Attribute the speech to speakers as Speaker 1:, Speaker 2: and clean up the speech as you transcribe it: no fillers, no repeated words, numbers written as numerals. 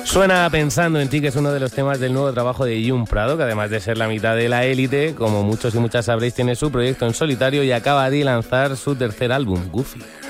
Speaker 1: Suena Pensando en ti, que es uno de los temas del nuevo trabajo de Jun Prado, que además de ser la mitad de La Élite, como muchos y muchas sabréis, tiene su proyecto en solitario y acaba de lanzar su tercer álbum, Goofy.